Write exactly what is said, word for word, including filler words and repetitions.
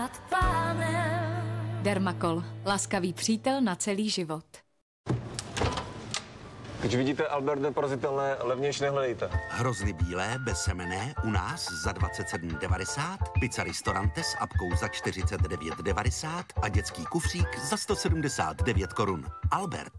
Dermakol. Laskavý přítel na celý život. Když vidíte Albert porazitelné, levnější nehledejte. Hrozny bílé, bezsemenné, u nás za dvacet sedm devadesát, pizza Ristorante s apkou za čtyřicet devět devadesát a dětský kufřík za sto sedmdesát devět korun. Albert.